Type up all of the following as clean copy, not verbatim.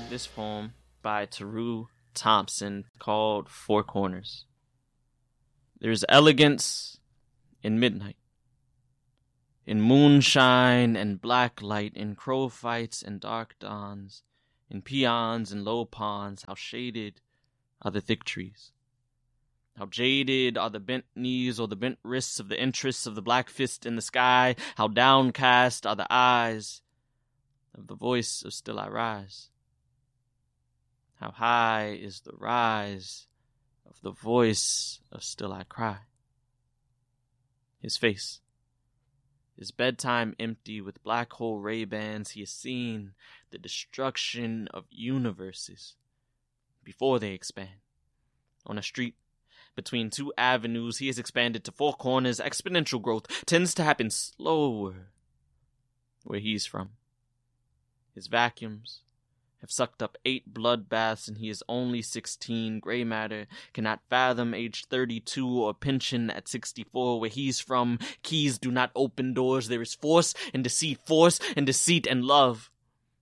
this poem by Teru Thompson called Four Corners. There's elegance in midnight, in moonshine and black light, in crow fights and dark dawns, in peons and low ponds. How shaded are the thick trees. How jaded are the bent knees or the bent wrists of the interests of the black fist in the sky. How downcast are the eyes of the voice of Still I Rise. How high is the rise of the voice of Still I Cry. His face, his bedtime empty with black hole Ray-Bans, he has seen the destruction of universes before they expand. On a street between two avenues, he has expanded to four corners. Exponential growth tends to happen slower where he's from. His vacuums have sucked up 8 bloodbaths, and he is only 16. Gray matter cannot fathom age 32 or pension at 64 where he's from. Keys do not open doors. There is force and deceit and love.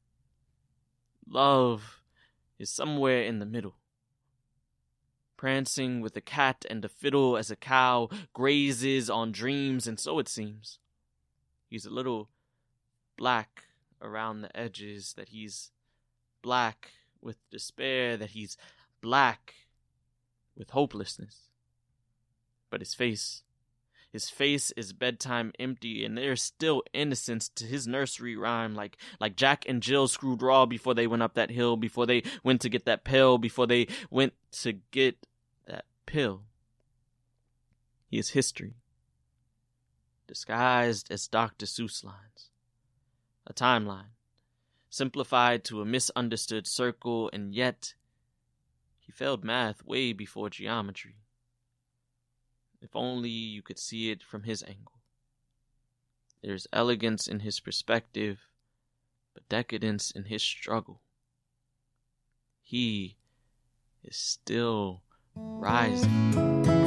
Love is somewhere in the middle, prancing with a cat and a fiddle as a cow grazes on dreams, and so it seems. He's a little black around the edges, that he's black with despair, that he's black with hopelessness. But his face is bedtime empty, and there's still innocence to his nursery rhyme, like Jack and Jill screwed raw before they went up that hill, before they went to get that pill, before they went to get that pill. He is history, disguised as Dr. Seuss lines. A timeline, simplified to a misunderstood circle, and yet he failed math way before geometry. If only you could see it from his angle. There's elegance in his perspective, but decadence in his struggle. He is still rising.